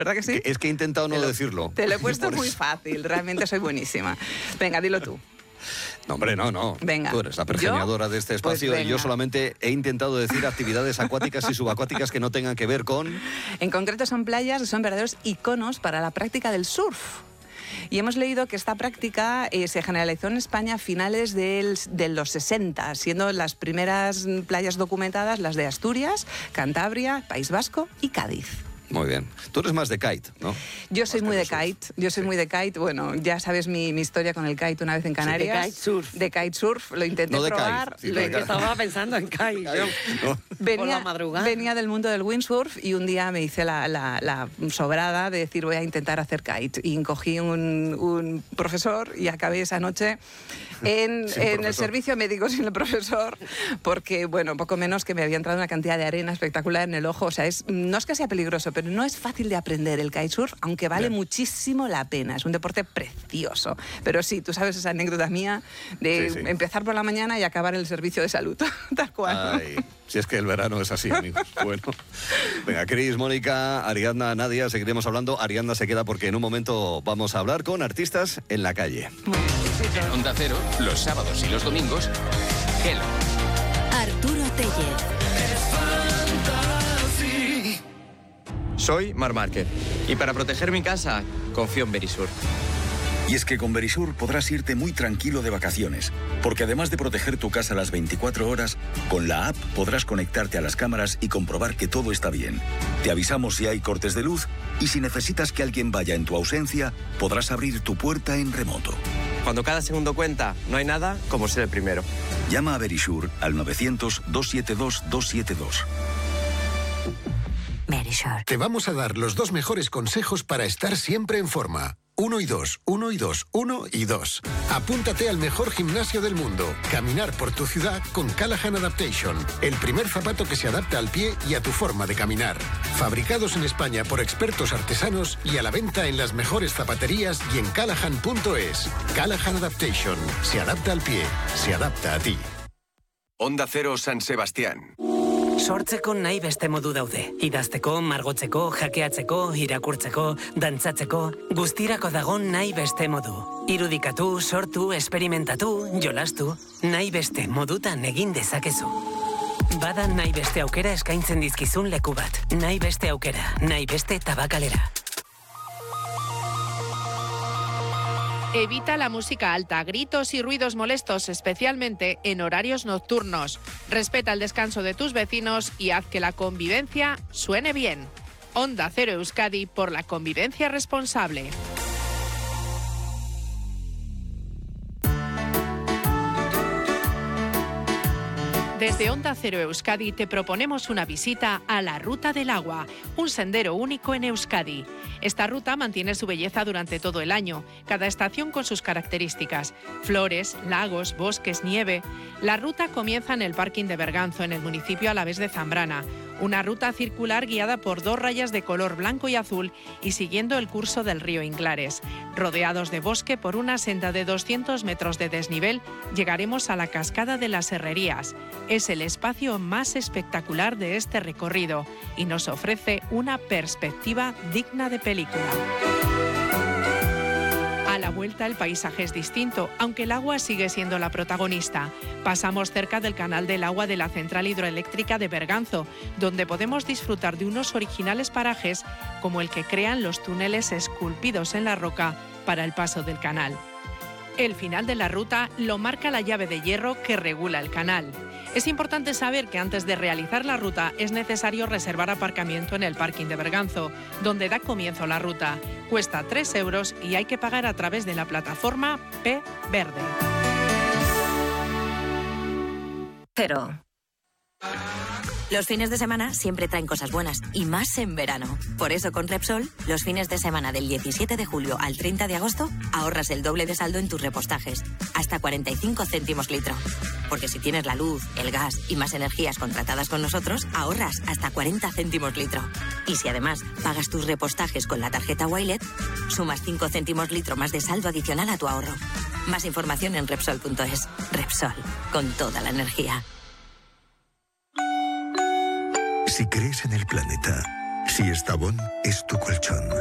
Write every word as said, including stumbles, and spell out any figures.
¿Verdad que sí? Es que he intentado no te lo, decirlo. Te lo he puesto muy fácil, realmente soy buenísima. Venga, dilo tú. No, hombre, no, no. Venga. Tú eres la pergeñadora de este espacio pues y yo solamente he intentado decir actividades acuáticas y subacuáticas que no tengan que ver con... En concreto son playas que son verdaderos iconos para la práctica del surf. Y hemos leído que esta práctica eh, se generalizó en España a finales del, de los sesenta, siendo las primeras playas documentadas las de Asturias, Cantabria, País Vasco y Cádiz. Muy bien. Tú eres más de kite, ¿no? Yo soy más muy de surf. kite. Yo soy sí. muy de kite. Bueno, ya sabes mi, mi historia con el kite una vez en Canarias. Sí, de kite surf. De kite surf. Lo intenté no de probar. Kite, sí, lo de intenté... Estaba pensando en kite. No. Venía, por la madrugada. venía del mundo del windsurf y un día me hice la, la, la sobrada de decir voy a intentar hacer kite. Y cogí un, un profesor y acabé esa noche en, en el servicio médico sin el profesor porque, bueno, poco menos que me había entrado una cantidad de arena espectacular en el ojo. O sea, es, no es que sea peligroso, pero no es fácil de aprender el kitesurf, aunque vale Bien. muchísimo la pena. Es un deporte precioso. Pero sí, tú sabes esa anécdota mía de sí, sí. empezar por la mañana y acabar en el servicio de salud. Tal cual. Ay, si es que el verano es así, amigos. Bueno, venga, Cris, Mónica, Ariadna, Nadia, seguiremos hablando. Ariadna se queda porque en un momento vamos a hablar con artistas en la calle. En Onda Cero, los sábados y los domingos, Hello. Arturo Tellez. Soy Mar Márquez y para proteger mi casa confío en Verisur. Y es que con Verisur podrás irte muy tranquilo de vacaciones, porque además de proteger tu casa las veinticuatro horas, con la app podrás conectarte a las cámaras y comprobar que todo está bien. Te avisamos si hay cortes de luz y si necesitas que alguien vaya en tu ausencia, podrás abrir tu puerta en remoto. Cuando cada segundo cuenta, no hay nada como ser el primero. Llama a Verisur al novecientos, doscientos setenta y dos, doscientos setenta y dos. Te vamos a dar los dos mejores consejos para estar siempre en forma. Uno y dos, uno y dos, uno y dos. Apúntate al mejor gimnasio del mundo. Caminar por tu ciudad con Callahan Adaptation. El primer zapato que se adapta al pie y a tu forma de caminar. Fabricados en España por expertos artesanos y a la venta en las mejores zapaterías y en callahan punto es. Callahan Adaptation. Se adapta al pie. Se adapta a ti. Onda Cero San Sebastián. Sortzeko nahi beste modu daude. Idazteko, margotzeko, jakeatzeko, irakurtzeko, dantzatzeko, guztirako dago nahi beste modu. Irudikatu, sortu, esperimentatu, jolastu, nahi beste modutan egin dezakezu. Bada nahi beste aukera eskaintzen dizkizun leku bat. Nahi beste aukera, nahi beste tabakalera. Evita la música alta, gritos y ruidos molestos, especialmente en horarios nocturnos. Respeta el descanso de tus vecinos y haz que la convivencia suene bien. Onda Cero Euskadi por la convivencia responsable. Desde Onda Cero Euskadi te proponemos una visita a la Ruta del Agua, un sendero único en Euskadi. Esta ruta mantiene su belleza durante todo el año, cada estación con sus características: flores, lagos, bosques, nieve. La ruta comienza en el parking de Berganzo, en el municipio alavés de Zambrana. Una ruta circular guiada por dos rayas de color blanco y azul y siguiendo el curso del río Inglares. Rodeados de bosque por una senda de doscientos metros de desnivel, llegaremos a la Cascada de las Herrerías. Es el espacio más espectacular de este recorrido y nos ofrece una perspectiva digna de película. A la vuelta el paisaje es distinto, aunque el agua sigue siendo la protagonista. Pasamos cerca del canal del agua de la central hidroeléctrica de Berganzo, donde podemos disfrutar de unos originales parajes como el que crean los túneles esculpidos en la roca para el paso del canal. El final de la ruta lo marca la llave de hierro que regula el canal. Es importante saber que antes de realizar la ruta es necesario reservar aparcamiento en el parking de Berganzo, donde da comienzo la ruta. Cuesta tres euros y hay que pagar a través de la plataforma P Verde. Cero. Los fines de semana siempre traen cosas buenas, y más en verano. Por eso con Repsol, los fines de semana del diecisiete de julio al treinta de agosto, ahorras el doble de saldo en tus repostajes, hasta cuarenta y cinco céntimos litro. Porque si tienes la luz, el gas y más energías contratadas con nosotros, ahorras hasta cuarenta céntimos litro. Y si además pagas tus repostajes con la tarjeta Wilet, sumas cinco céntimos litro más de saldo adicional a tu ahorro. Más información en Repsol punto es. Repsol, con toda la energía. Si crees en el planeta, Si Estavón es tu colchón.